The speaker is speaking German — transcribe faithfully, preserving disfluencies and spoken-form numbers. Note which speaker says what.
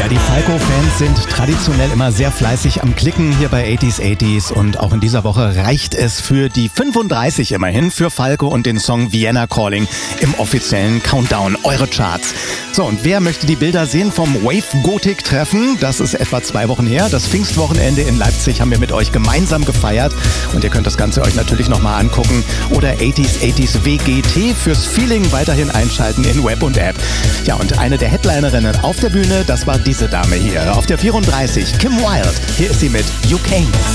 Speaker 1: Ja, die Falco-Fans sind traditionell immer sehr fleißig am Klicken hier bei achtziger achtziger und auch in dieser Woche reicht es für die fünfunddreißig immerhin für Falco und den Song Vienna Calling im offiziellen Countdown, eure Charts. So, und wer möchte die Bilder sehen vom Wave-Gothic-Treffen? Das ist etwa zwei Wochen her. Das Pfingstwochenende in Leipzig haben wir mit euch gemeinsam gefeiert und ihr könnt das Ganze euch natürlich nochmal angucken oder achtziger achtziger W G T fürs Feeling weiterhin einschalten in Web und App. Ja, und eine der Headlinerinnen auf der Bühne, das war diese Dame hier, auf der vierunddreißig, Kim Wilde. Hier ist sie mit You Came.